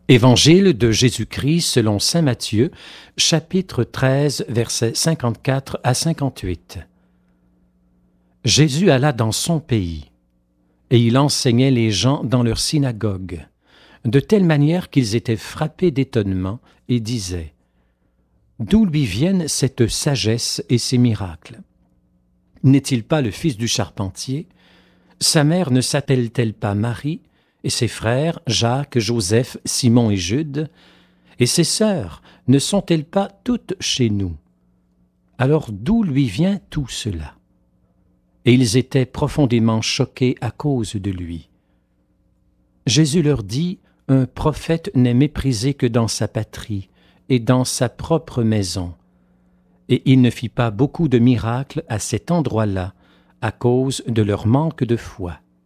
Évangile de Jésus-Christ selon saint Matthieu, chapitre 13, versets 54 à 58. Jésus alla dans son pays, et il enseignait les gens dans leur synagogue, de telle manière qu'ils étaient frappés d'étonnement et disaient : « D'où lui viennent cette sagesse et ces miracles ? N'est-il pas le fils du charpentier ? Sa mère ne s'appelle-t-elle pas Marie ? Et ses frères, Jacques, Joseph, Simon et Jude, et ses sœurs, ne sont-elles pas toutes chez nous ? Alors d'où lui vient tout cela ? » Et ils étaient profondément choqués à cause de lui. Jésus leur dit : « Un prophète n'est méprisé que dans sa patrie et dans sa propre maison. » Et il ne fit pas beaucoup de miracles à cet endroit-là, à cause de leur manque de foi.